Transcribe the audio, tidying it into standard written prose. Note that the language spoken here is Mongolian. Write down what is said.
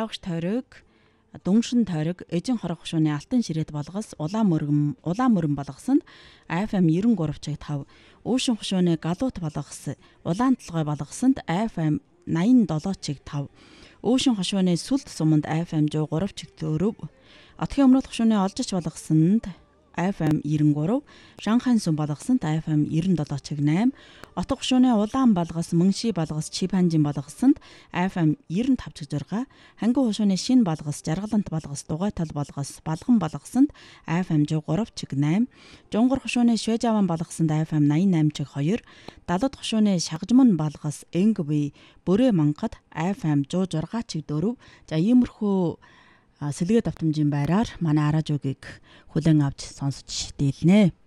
Давагш тойрог, Дүншин тойрог, Эжин хорог хошууны Алтан ширээд болгос, Улаан мөрөн болгосонд FM 93.5, Уушин хошууны Галуут болгос, Улаан толгой болгосонд FM 87.5, Уушин хошууны Сүлд суманд FM 103.4, Отгийн өмнөд хошууны Олжич болгосонд FM 93, Шанхайн сум болгосонд FM 97.8, Отго хошууны Улаан болгос, Мөнши болгос, Чипанжин болгосонд FM 95.6, Хангу хошууны Шин болгос, Жаргалант болгос, Дугуйтал болгос, Балган болгосонд FM 103.8, Жонгор хошууны Швежаван болгосонд FM 88.2, Далд хошууны Шагжман болгос, Энгви, Бүрээ мангад FM 106.4. За иймэрхүү сэлгээ давтамжийн байраар манай Аражуугийг хүлээн авч сонсож дийлнэ.